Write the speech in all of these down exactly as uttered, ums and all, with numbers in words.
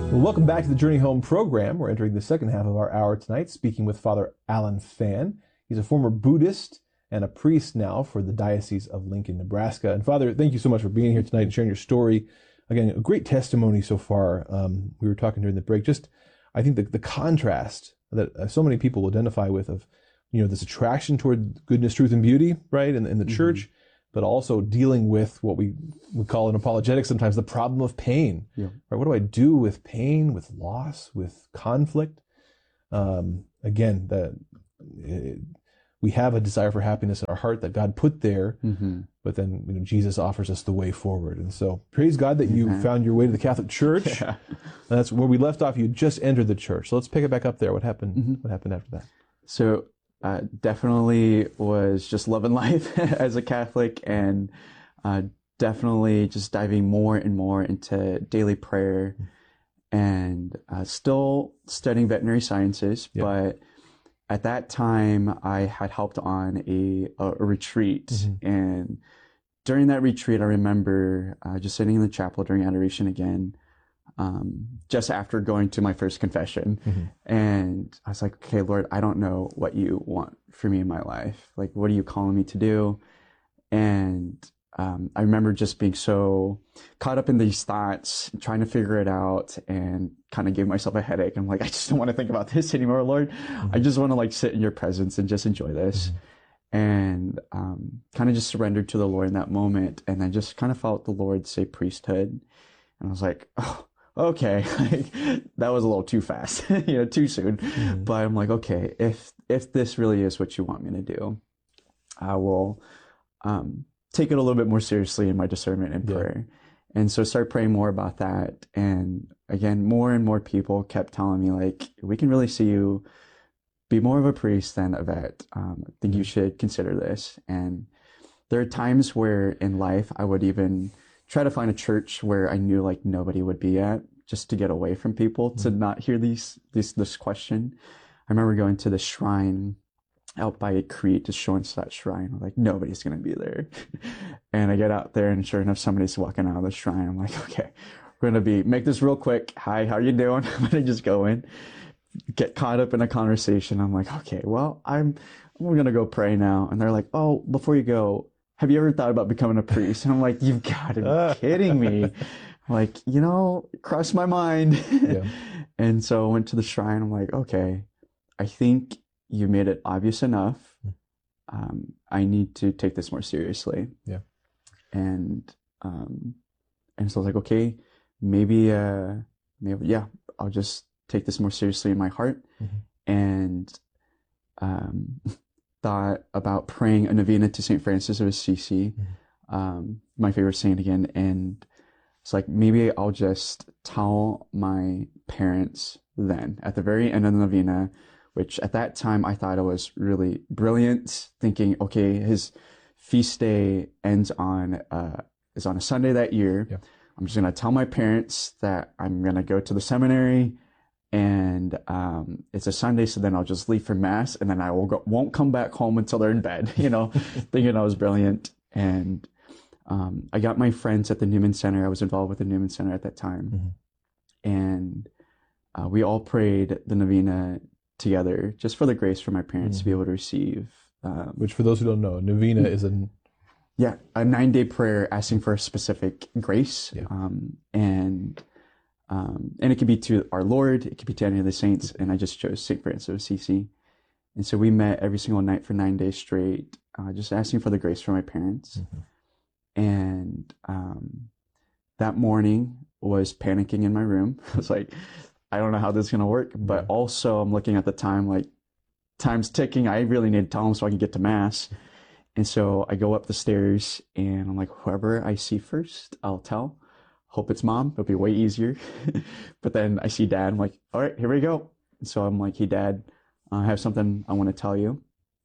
Well, welcome back to the Journey Home program. We're entering the second half of our hour tonight, speaking with Father Alan Phan. He's a former Buddhist and a priest now for the Diocese of Lincoln, Nebraska. And Father, thank you so much for being here tonight and sharing your story. Again, a great testimony so far. Um, we were talking during the break, just I think the, the contrast that uh, so many people identify with of, you know, this attraction toward goodness, truth, and beauty, right, in, in the mm-hmm. church, but also dealing with what we would call in apologetics sometimes the problem of pain. Yeah. Right? What do I do with pain, with loss, with conflict? Um, again, the, it, we have a desire for happiness in our heart that God put there, mm-hmm. but then you know, Jesus offers us the way forward. And so praise God that you mm-hmm. found your way to the Catholic Church. Yeah. That's where we left off. You just entered the church. So let's pick it back up there. What happened? Mm-hmm. What happened after that? So Uh, definitely was just loving life as a Catholic, and uh, definitely just diving more and more into daily prayer, and uh, still studying veterinary sciences. Yep. But at that time, I had helped on a, a, a retreat, mm-hmm. and during that retreat, I remember uh, just sitting in the chapel during adoration again, Um, just after going to my first confession. Mm-hmm. And I was like, okay, Lord, I don't know what you want for me in my life. Like, what are you calling me to do? And um, I remember just being so caught up in these thoughts, trying to figure it out, and kind of gave myself a headache. I'm like, I just don't want to think about this anymore, Lord. Mm-hmm. I just want to like sit in your presence and just enjoy this. Mm-hmm. And um, kind of just surrendered to the Lord in that moment. And I just kind of felt the Lord say priesthood. And I was like, oh, okay, like, that was a little too fast, you know, too soon. Mm-hmm. But I'm like, okay, if if this really is what you want me to do, I will um, take it a little bit more seriously in my discernment and prayer. Yeah. And so start praying more about that. And again, more and more people kept telling me, like, we can really see you be more of a priest than a vet. Um, I think you should consider this. And there are times where in life I would even try to find a church where I knew like nobody would be at, just to get away from people, mm-hmm. to not hear these, these, this question. I remember going to the shrine out by a creek to Schoenstatt Shrine. I'm like, nobody's going to be there. And I get out there and sure enough, somebody's walking out of the shrine. I'm like, okay, we're going to be, make this real quick. Hi, how you doing? I'm going to just go in, get caught up in a conversation. I'm like, okay, well, I'm, we're going to go pray now. And they're like, oh, before you go, have you ever thought about becoming a priest? And I'm like, you've got to be kidding me. I'm like, you know, it crossed my mind. Yeah. And so I went to the shrine. I'm like, okay, I think you made it obvious enough. Um, I need to take this more seriously. Yeah. And, um, and so I was like, okay, maybe, uh, maybe, yeah, I'll just take this more seriously in my heart. Mm-hmm. And, um, thought about praying a novena to Saint Francis of Assisi, mm-hmm. um, my favorite saint again. And it's like, maybe I'll just tell my parents then at the very end of the novena, which at that time I thought it was really brilliant, thinking, okay, his feast day ends on, uh, is on a Sunday that year. Yeah. I'm just going to tell my parents that I'm going to go to the seminary, and um, it's a Sunday, so then I'll just leave for Mass, and then I will go, won't come back home until they're in bed, you know, thinking I was brilliant. And um, I got my friends at the Newman Center. I was involved with the Newman Center at that time. Mm-hmm. And uh, we all prayed the novena together, just for the grace for my parents mm-hmm. to be able to receive. Um, Which, for those who don't know, novena is a... Yeah, a nine-day prayer asking for a specific grace. Yeah. Um, and... Um, and it could be to our Lord, it could be to any of the saints, and I just chose Saint Francis of Assisi. And so we met every single night for nine days straight, uh, just asking for the grace from my parents. Mm-hmm. And um, that morning was panicking in my room. I was like, I don't know how this is going to work, but yeah. also I'm looking at the time, like, time's ticking. I really need to tell them so I can get to Mass. And so I go up the stairs, and I'm like, whoever I see first, I'll tell. Hope it's Mom. It'll be way easier. But then I see Dad. I'm like, all right, here we go. And so I'm like, hey, Dad, I have something I want to tell you.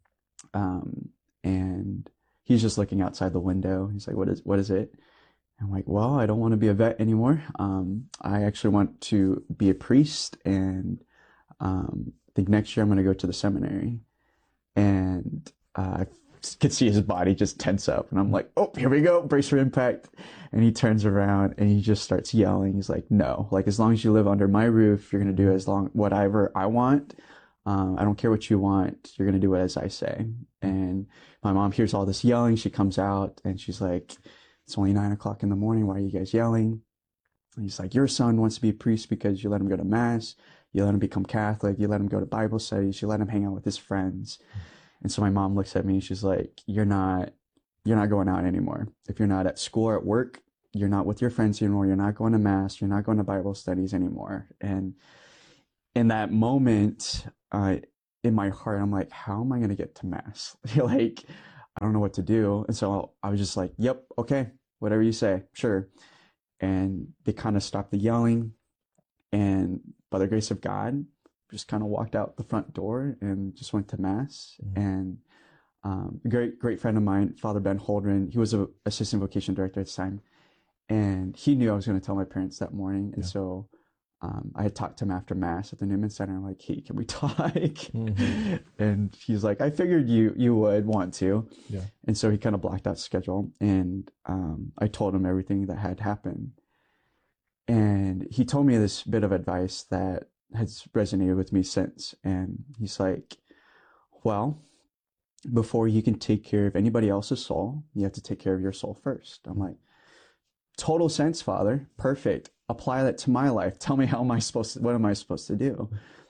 Um, and he's just looking outside the window. He's like, what is, what is it? I'm like, well, I don't want to be a vet anymore. Um, I actually want to be a priest. And um, I think next year I'm going to go to the seminary. And uh, I could see his body just tense up. And I'm like, oh, here we go, brace for impact. And he turns around and he just starts yelling. He's like, no, like, as long as you live under my roof, you're going to do as long, whatever I want. Um, I don't care what you want. You're going to do it as I say. And my mom hears all this yelling. She comes out and she's like, it's only nine o'clock in the morning. Why are you guys yelling? And he's like, your son wants to be a priest because you let him go to mass. You let him become Catholic. You let him go to Bible studies. You let him hang out with his friends. And so my mom looks at me and she's like, you're not, you're not going out anymore. If you're not at school or at work, you're not with your friends anymore. You're not going to mass. You're not going to Bible studies anymore. And in that moment, uh, in my heart, I'm like, how am I going to get to mass? Like, I don't know what to do. And so I was just like, yep, okay, whatever you say, sure. And they kind of stopped the yelling. And by the grace of God, just kind of walked out the front door and just went to mass. Mm-hmm. And um, a great, great friend of mine, Father Ben Holdren, he was an assistant vocation director at the time. And he knew I was going to tell my parents that morning. And yeah. so um, I had talked to him after mass at the Newman Center. I'm like, hey, can we talk? Mm-hmm. And he's like, I figured you you would want to. Yeah. And so he kind of blocked out schedule. And um, I told him everything that had happened. And he told me this bit of advice that has resonated with me since. And he's like, well, before you can take care of anybody else's soul, you have to take care of your soul first. I'm like, total sense, Father. Perfect. Apply that to my life. Tell me how am I supposed to, what am I supposed to do?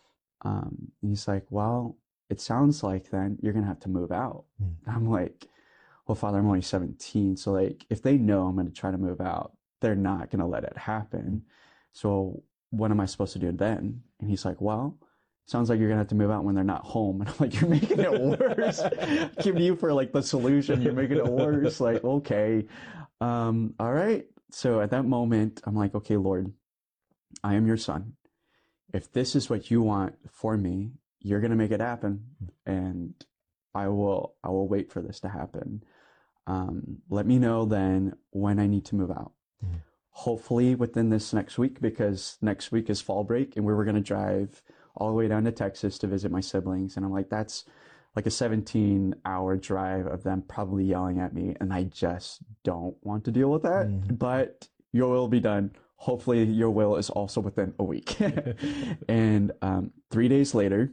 Um, and he's like, well, it sounds like then you're going to have to move out. Mm. I'm like, well, Father, I'm only seventeen. So like, if they know I'm going to try to move out, they're not going to let it happen. So what am I supposed to do then? And he's like, well, sounds like you're going to have to move out when they're not home. And I'm like, you're making it worse. Giving you for like the solution. You're making it worse. Like, okay. Um, all right. So at that moment, I'm like, okay, Lord, I am your son. If this is what you want for me, you're going to make it happen. And I will, I will wait for this to happen. Um, let me know then when I need to move out. Mm-hmm. Hopefully within this next week, because next week is fall break and we were going to drive all the way down to Texas to visit my siblings. And I'm like, that's like a seventeen hour drive of them probably yelling at me. And I just don't want to deal with that, mm-hmm. but your will be done. Hopefully your will is also within a week. And um, three days later,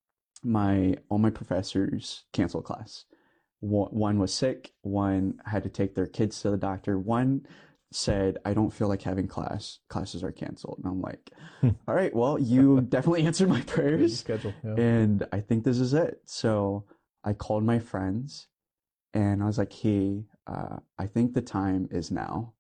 my all my professors canceled class. One was sick. One had to take their kids to the doctor. One said, I don't feel like having class. Classes are canceled. And I'm like, all right, well, you definitely answered my prayers. Schedule, yeah. And I think this is it. So I called my friends and I was like, hey, uh, I think the time is now.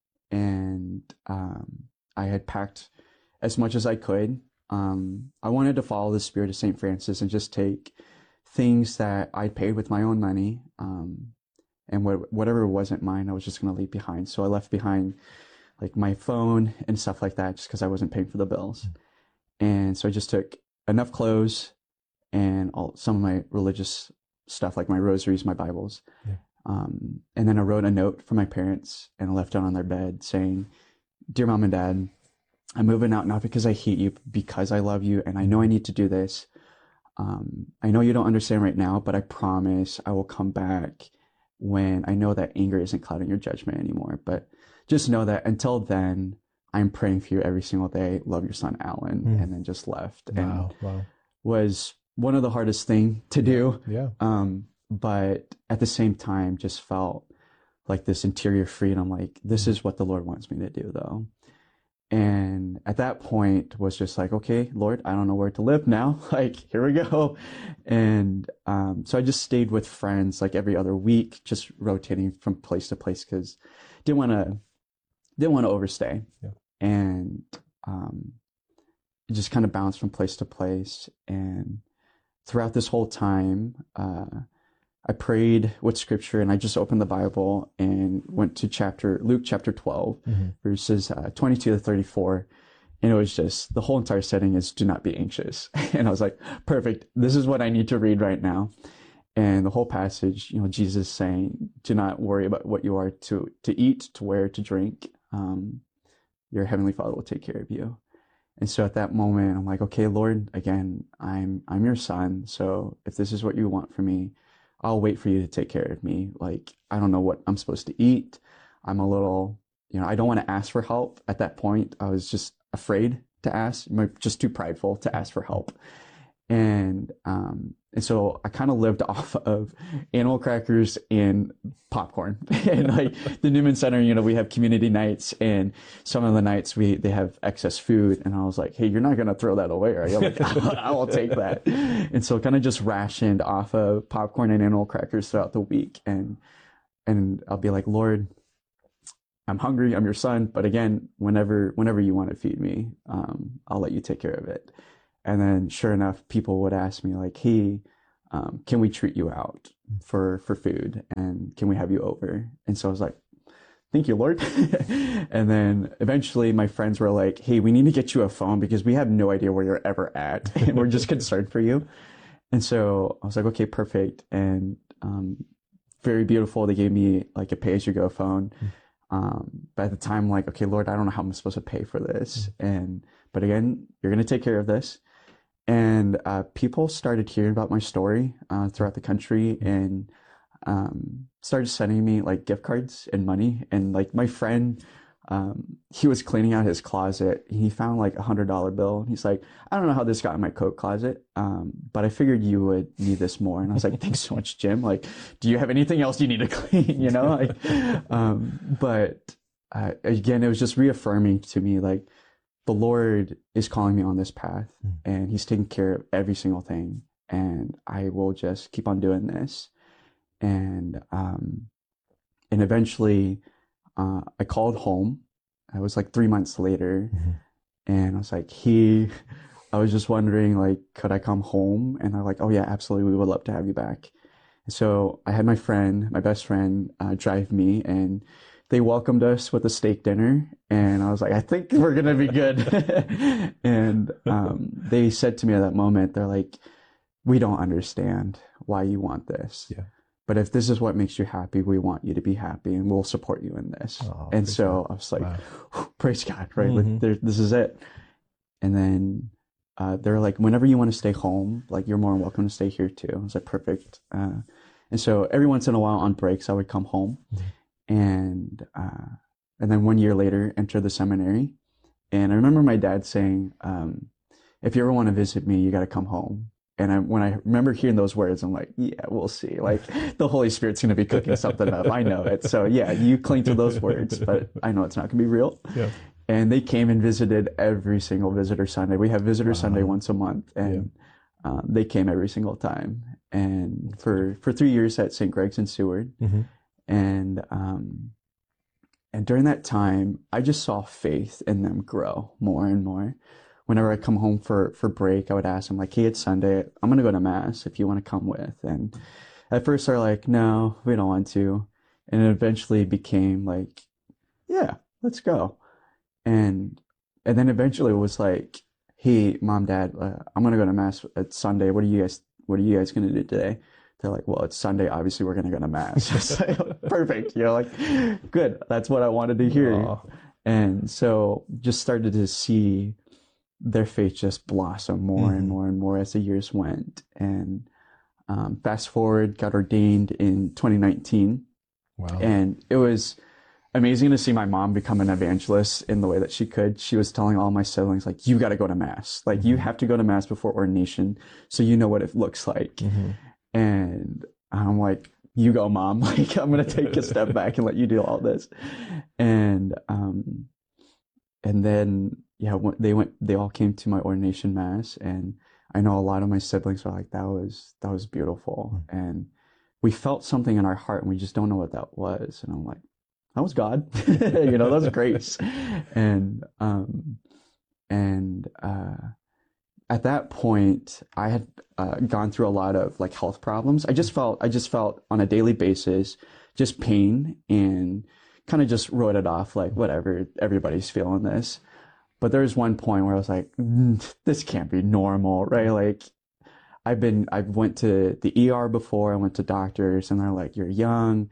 And um, I had packed as much as I could. Um, I wanted to follow the spirit of Saint Francis and just take things that I paid with my own money. Um, and what, whatever wasn't mine, I was just going to leave behind. So I left behind like my phone and stuff like that, just because I wasn't paying for the bills. Mm-hmm. And so I just took enough clothes and all, some of my religious stuff, like my rosaries, my Bibles. Yeah. Um, and then I wrote a note for my parents and I left it on their bed saying, dear mom and dad, I'm moving out not because I hate you, because I love you. And I know I need to do this. Um, I know you don't understand right now, but I promise I will come back when I know that anger isn't clouding your judgment anymore. But just know that until then, I'm praying for you every single day. Love your son, Alan. Mm. And then just left. Wow, and wow. was one of the hardest thing to do. Yeah. Um, but at the same time, just felt like this interior freedom. Like, this is what the Lord wants me to do, though. And at that point was just like, okay, Lord, I don't know where to live now. Like, here we go. And um, so I just stayed with friends like every other week, just rotating from place to place because didn't want to didn't want to overstay. Yeah. And um, it just kind of bounced from place to place. And throughout this whole time, uh, I prayed with scripture and I just opened the Bible and went to chapter, Luke chapter twelve, mm-hmm. verses uh, twenty-two to thirty-four. And it was just, the whole entire setting is do not be anxious. And I was like, perfect. This is what I need to read right now. And the whole passage, you know, Jesus saying, do not worry about what you are to, to eat, to wear, to drink. Um, your heavenly Father will take care of you. And so at that moment, I'm like, okay, Lord, again, I'm, I'm your son. So if this is what you want for me, I'll wait for you to take care of me. Like, I don't know what I'm supposed to eat. I'm a little, you know, I don't want to ask for help. At that point, I was just afraid to ask, just too prideful to ask for help. And um, and so I kind of lived off of animal crackers and popcorn. And like the Newman Center, you know, we have community nights, and some of the nights we they have excess food. And I was like, hey, you're not gonna throw that away, are you? Like, I will take that. And so kind of just rationed off of popcorn and animal crackers throughout the week. And and I'll be like, Lord, I'm hungry. I'm your son. But again, whenever whenever you want to feed me, um, I'll let you take care of it. And then sure enough, people would ask me like, hey, um, can we treat you out for, for food? And can we have you over? And so I was like, thank you, Lord. And then eventually my friends were like, hey, we need to get you a phone because we have no idea where you're ever at. And we're just concerned for you. And so I was like, okay, perfect. And um, very beautiful. They gave me like a pay-as-you-go phone. Um, but at the time, I'm like, okay, Lord, I don't know how I'm supposed to pay for this. And, but again, you're going to take care of this. And uh, people started hearing about my story uh, throughout the country, and um, started sending me like gift cards and money. And like my friend, um, he was cleaning out his closet. He found like a hundred dollar bill. He's like, I don't know how this got in my coat closet, um, but I figured you would need this more. And I was like, thanks so much, Jim. Like, do you have anything else you need to clean? You know, like, um, but uh, again, it was just reaffirming to me like, the Lord is calling me on this path, and he's taking care of every single thing. And I will just keep on doing this. And, um, and eventually, uh, I called home. I was like three months later, mm-hmm. and I was like, he, I was just wondering, like, could I come home? And they're like, oh yeah, absolutely. We would love to have you back. And so I had my friend, my best friend, uh, drive me, and they welcomed us with a steak dinner, and I was like, I think we're going to be good. And um, they said to me at that moment, they're like, we don't understand why you want this. Yeah. But if this is what makes you happy, we want you to be happy, and we'll support you in this. Oh, and so God. I was like, wow. Praise God, right? Mm-hmm. Like, this is it. And then uh, they're like, whenever you want to stay home, like, you're more than welcome to stay here too. I was like, perfect. Uh, and so every once in a while on breaks, I would come home. Mm-hmm. And uh, and then one year later, enter the seminary. And I remember my dad saying, um, if you ever want to visit me, you got to come home. And I, when I remember hearing those words, I'm like, yeah, we'll see. Like, the Holy Spirit's going to be cooking something up. I know it. So yeah, you cling to those words, but I know it's not going to be real. Yeah. And they came and visited every single Visitor Sunday. We have Visitor wow. Sunday once a month. And yeah. um, they came every single time. And for, for three years at Saint Greg's in Seward. Mm-hmm. And um, and during that time, I just saw faith in them grow more and more. Whenever I come home for, for break, I would ask them, like, hey, it's Sunday. I'm going to go to Mass if you want to come with. And at first they're like, no, we don't want to. And it eventually became like, yeah, let's go. And and then eventually it was like, hey, Mom, Dad, uh, I'm going to go to Mass at Sunday. What are you guys, what are you guys going to do today? They're like, well, it's Sunday. Obviously, we're going to go to Mass. Like, perfect. You know, like, good. That's what I wanted to hear. Aww. And so just started to see their faith just blossom more mm-hmm. and more and more as the years went. And um, fast forward, got ordained in twenty nineteen. Wow. And it was amazing to see my mom become an evangelist in the way that she could. She was telling all my siblings, like, you got to go to Mass. Like, mm-hmm. you have to go to Mass before ordination so you know what it looks like. Mm-hmm. And I'm like, you go, Mom. Like, I'm going to take a step back and let you do all this. And, um, and then, yeah, they went, they all came to my ordination Mass. And I know a lot of my siblings were like, that was, that was beautiful. Mm-hmm. And we felt something in our heart and we just don't know what that was. And I'm like, that was God, you know, that was grace. And, um, and, uh, at that point, I had uh, gone through a lot of like health problems. I just felt, I just felt on a daily basis, just pain, and kind of just wrote it off like, whatever, everybody's feeling this. But there was one point where I was like, mm, this can't be normal, right? Like, I've been, I went to the E R before, I went to doctors, and they're like, you're young.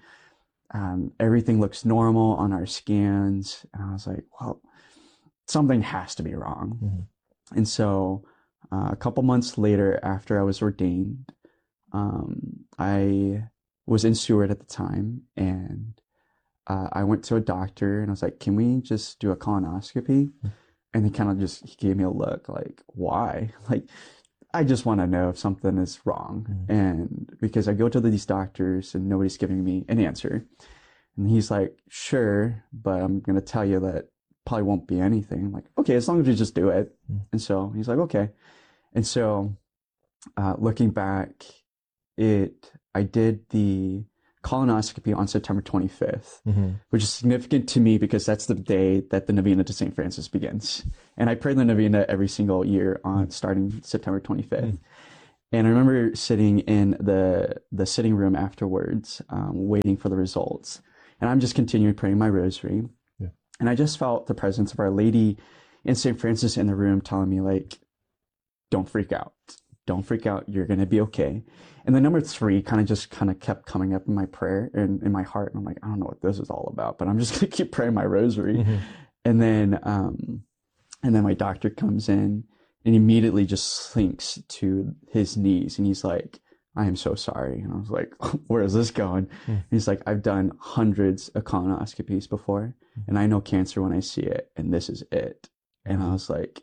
Um, everything looks normal on our scans. And I was like, well, something has to be wrong. Mm-hmm. And so, Uh, a couple months later, after I was ordained, um, I was in Seward at the time, and uh, I went to a doctor, and I was like, "Can we just do a colonoscopy?" And he kind of just he gave me a look like, "Why?" Like, I just want to know if something is wrong, Mm. and because I go to these doctors and nobody's giving me an answer, and he's like, "Sure, but I'm gonna tell you that probably won't be anything." I'm like, "Okay, as long as you just do it." Mm. And so he's like, "Okay." And so, uh, looking back, it I did the colonoscopy on September twenty-fifth, Mm-hmm. which is significant to me because that's the day that the Novena to Saint Francis begins. And I pray the Novena every single year on starting September twenty-fifth. Mm. And I remember sitting in the the sitting room afterwards, um, waiting for the results. And I'm just continuing praying my rosary. Yeah. And I just felt the presence of Our Lady and Saint Francis in the room telling me, like, don't freak out. Don't freak out. You're going to be okay. And the number three kind of just kind of kept coming up in my prayer and in my heart. And I'm like, I don't know what this is all about, but I'm just going to keep praying my rosary. Mm-hmm. And then, um, and then my doctor comes in and immediately just sinks to his knees. And he's like, I am so sorry. And I was like, where is this going? Mm. He's like, I've done hundreds of colonoscopies before, and I know cancer when I see it, and this is it. And I was like,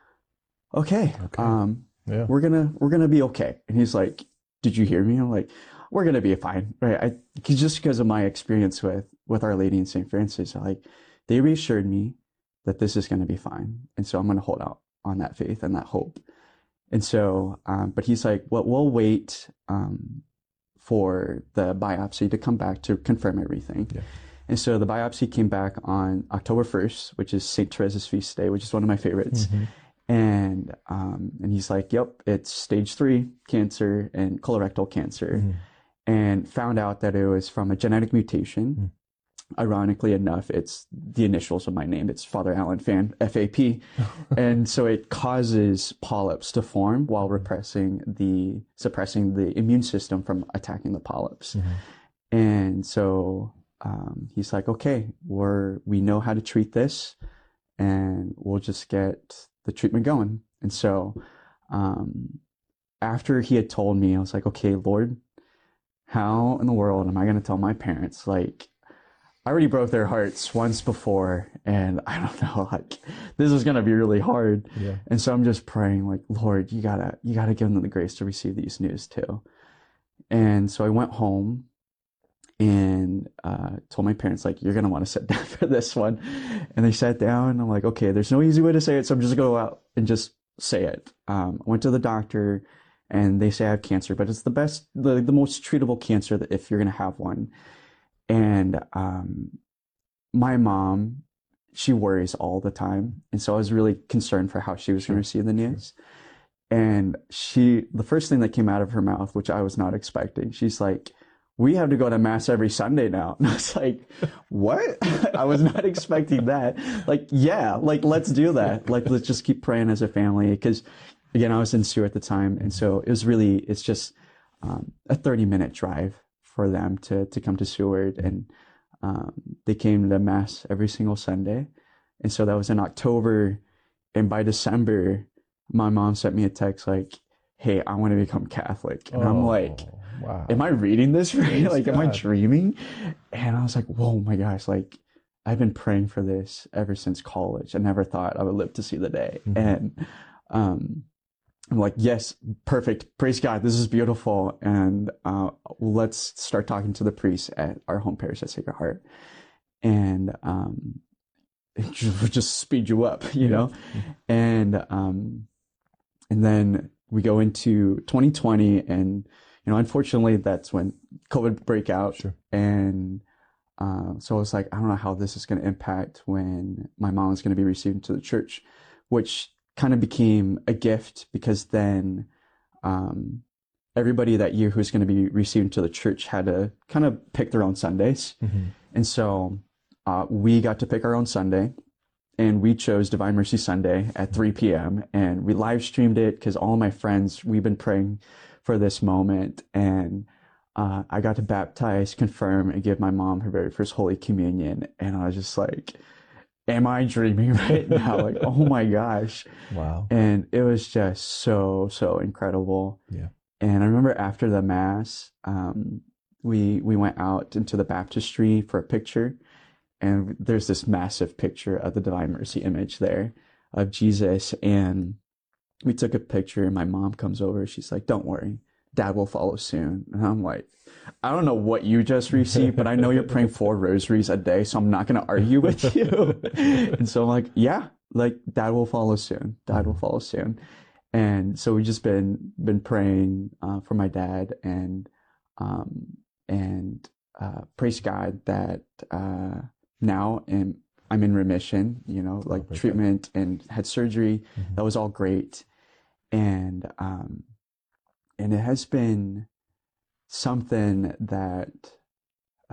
okay, Okay. um, Yeah. we're gonna we're gonna be okay. And he's like, did you hear me? I'm like, we're gonna be fine, right? I just because of my experience with with Our Lady and Saint Francis, like they reassured me that this is gonna be fine, and so I'm gonna hold out on that faith and that hope. And so, um, but he's like, well, we'll wait um, for the biopsy to come back to confirm everything. Yeah. And so the biopsy came back on October first, which is Saint Teresa's feast day, which is one of my favorites. Mm-hmm. And um, and he's like, yep, it's stage three cancer and colorectal cancer. Mm-hmm. And found out that it was from a genetic mutation. Mm. Ironically enough, it's the initials of my name. It's Father Alan Fan, F A P. And so it causes polyps to form while repressing the, suppressing the immune system from attacking the polyps. Mm-hmm. And so um, he's like, okay, we're, we know how to treat this, and we'll just get the treatment going. And so um, after he had told me, I was like, okay, Lord, how in the world am I going to tell my parents? Like, I already broke their hearts once before, and I don't know, like, this is going to be really hard. Yeah. And so I'm just praying, like, Lord, you gotta, you gotta give them the grace to receive these news too. And so I went home and uh, told my parents, like, you're going to want to sit down for this one. And they sat down, and I'm like, okay, there's no easy way to say it, so I'm just going to go out and just say it. Um, I went to the doctor, and they say I have cancer, but it's the best, the, the most treatable cancer that if you're going to have one. And um, my mom, she worries all the time. And so I was really concerned for how she was going to receive the news. And she, the first thing that came out of her mouth, which I was not expecting, she's like, we have to go to mass every Sunday now. And I was like, what? I was not expecting that. Like, yeah, like, let's do that. Like, let's just keep praying as a family. Because, again, I was in Seward at the time. And so it was really, it's just um, a thirty minute drive for them to, to come to Seward. And um, they came to mass every single Sunday. And so that was in October. And by December, my mom sent me a text like, hey, I want to become Catholic. And oh, I'm like, wow. Am I reading this right? Like, God. am I dreaming? And I was like, whoa, my gosh, like, I've been praying for this ever since college. I never thought I would live to see the day. Mm-hmm. And um, I'm like, yes, perfect. Praise God. This is beautiful. And uh, let's start talking to the priest at our home parish at Sacred Heart. And um, it just, just speed you up, you know? Mm-hmm. And, um, and then we go into twenty twenty, and you know, unfortunately, that's when COVID break out. Sure. And uh, so I was like, I don't know how this is going to impact when my mom is going to be received into the church, which kind of became a gift because then um, everybody that year who's going to be received into the church had to kind of pick their own Sundays. Mm-hmm. And so uh, we got to pick our own Sunday. And we chose Divine Mercy Sunday at three p.m. and we live streamed it because all my friends, we've been praying for this moment. And uh, I got to baptize, confirm, and give my mom her very first Holy Communion. And I was just like, am I dreaming right now? Like, oh my gosh. Wow. And it was just so, so incredible. Yeah. And I remember after the mass, um, we we went out into the baptistry for a picture, and there's this massive picture of the Divine Mercy image there of Jesus, and we took a picture, and my mom comes over. She's like, "Don't worry, Dad will follow soon." And I'm like, "I don't know what you just received, but I know you're praying four rosaries a day, so I'm not going to argue with you." And so I'm like, "Yeah, like Dad will follow soon. Dad will follow soon." And so we've just been been praying uh, for my dad, and um, and uh, praise God that uh, now am I'm in remission. You know, Oh, like praise God. treatment and had surgery. Mhm. That was all great, and um, and it has been something that